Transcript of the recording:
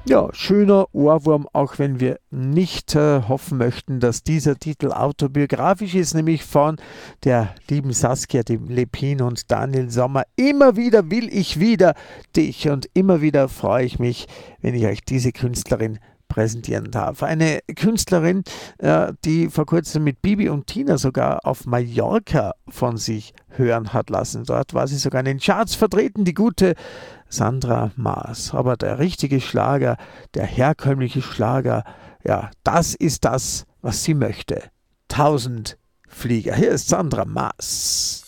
Ja, schöner Ohrwurm, auch wenn wir nicht hoffen möchten, dass dieser Titel autobiografisch ist, nämlich von der lieben Saskia, dem Lepin und Daniel Sommer. Immer wieder will ich wieder dich und immer wieder freue ich mich, wenn ich euch diese Künstlerin präsentieren darf. Eine Künstlerin, die vor kurzem mit Bibi und Tina sogar auf Mallorca von sich hören hat lassen. Dort war sie sogar in den Charts vertreten, die gute Sandra Maas. Aber der richtige Schlager, der herkömmliche Schlager, ja, das ist das, was sie möchte. 1000 Flieger. Hier ist Sandra Maas.